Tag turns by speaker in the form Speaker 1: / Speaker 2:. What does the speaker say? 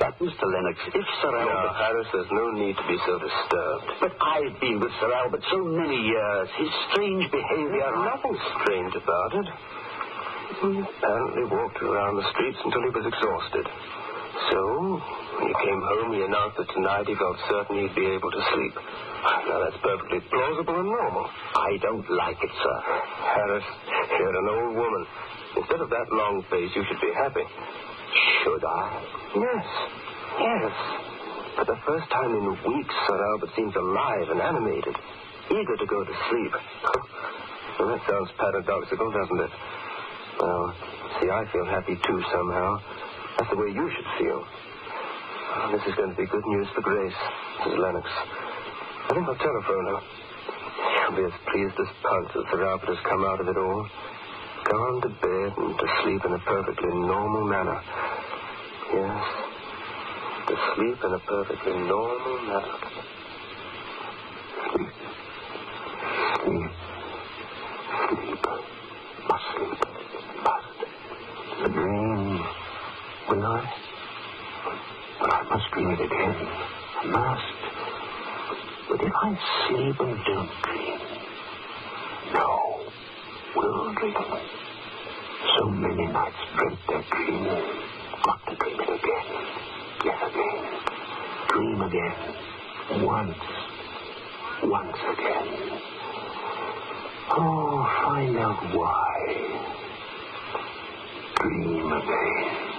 Speaker 1: But, Mr. Lennox, if Sir Albert...
Speaker 2: Now, Harris, there's no need to be so disturbed.
Speaker 1: But I've been with Sir Albert so many years. His strange behavior...
Speaker 2: There's nothing strange about it. He apparently walked around the streets until he was exhausted. So, when he came home, he announced that tonight he felt certain he'd be able to sleep. Now, that's perfectly plausible and normal.
Speaker 1: I don't like it, sir.
Speaker 2: Harris, you're an old woman. Instead of that long face, you should be happy.
Speaker 1: Should I?
Speaker 2: Yes. Yes. For the first time in weeks, Sir Albert seems alive and animated, eager to go to sleep. Well, that sounds paradoxical, doesn't it? Well, see, I feel happy too somehow. That's the way you should feel. Oh, this is going to be good news for Grace, Mrs. Lennox. I think I'll telephone her. She'll be as pleased as punch that Sir Albert has come out of it all. Gone to bed and to sleep in a perfectly normal manner. Yes, to sleep in a perfectly normal manner. Sleep. Sleep. Sleep. Must sleep. Must. A dream. Will I? But I must dream it again. I must. But if I sleep and don't dream, no, will dream. So many nights dreamt that dream. Got to dream it again. Yes, again. Dream again. Once. Once again. Oh, find out why. Dream again.